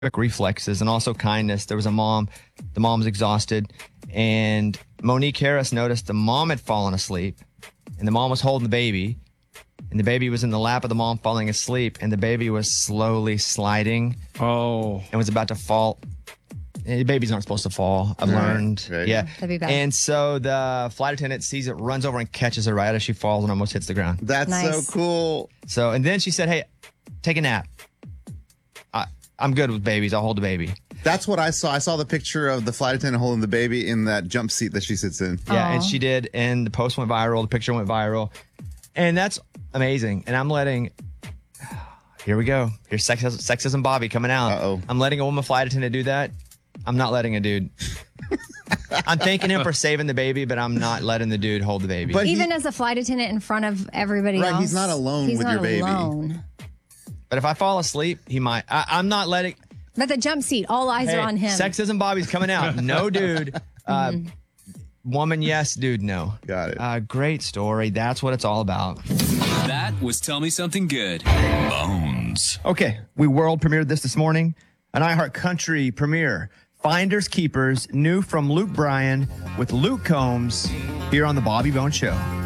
reflexes and also kindness. There was a mom. The mom was exhausted. And Monique Harris noticed the mom had fallen asleep. And the mom was holding the baby. And the baby was in the lap of the mom falling asleep. And the baby was slowly sliding. Oh. And was about to fall. And babies aren't supposed to fall. I've learned. Right. Yeah. That'd be bad. And so the flight attendant sees it, runs over and catches her right as she falls and almost hits the ground. That's Nice. so cool. So, and then she said, hey, take a nap. I'm good with babies. I'll hold the baby. That's what I saw. I saw the picture of the flight attendant holding the baby in that jump seat that she sits in. Yeah, Aw. and she did. And the post went viral. The picture went viral. And that's amazing. And I'm letting, here we go. Here's sexism Bobby coming out. Uh-oh. I'm letting a woman flight attendant do that. I'm not letting a dude. I'm thanking him for saving the baby, but I'm not letting the dude hold the baby. But Even as a flight attendant in front of everybody Right, else. he's not alone he's with not your baby. alone. But if I fall asleep, he might. I'm not letting. But the jump seat, all eyes Hey, are on him. sexism Bobby's coming out. No dude. Woman, yes. Dude, no. Got it. Great story. That's what it's all about. That was Tell Me Something Good. Bones. Okay, we world premiered this morning. An iHeart Country premiere. Finders Keepers, new from Luke Bryan with Luke Combs here on the Bobby Bones Show.